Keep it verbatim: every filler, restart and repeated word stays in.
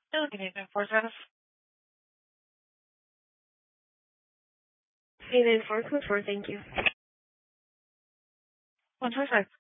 Philippine four seven. eight nine four code four, thank you. One five five.